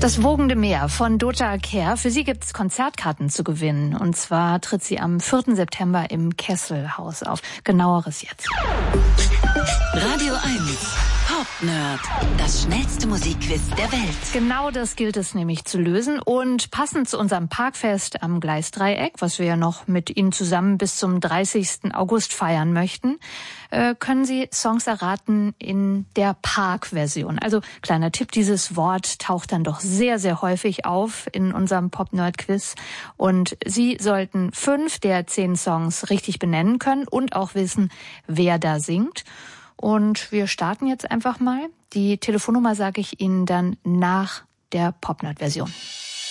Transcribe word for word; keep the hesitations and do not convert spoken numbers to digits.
Das wogende Meer von Dota Kehr. Für sie gibt es Konzertkarten zu gewinnen. Und zwar tritt sie am vierten September im Kesselhaus auf. Genaueres jetzt. Radio eins. Pop-Nerd. Das schnellste Musikquiz der Welt. Genau das gilt es nämlich zu lösen. Und passend zu unserem Parkfest am Gleisdreieck, was wir ja noch mit Ihnen zusammen bis zum dreißigsten August feiern möchten, äh, können Sie Songs erraten in der Park-Version. Also kleiner Tipp, dieses Wort taucht dann doch sehr, sehr häufig auf in unserem Pop-Nerd-Quiz. Und Sie sollten fünf der zehn Songs richtig benennen können und auch wissen, wer da singt. Und wir starten jetzt einfach mal. Die Telefonnummer sage ich Ihnen dann nach der Pop-Nerd-Version.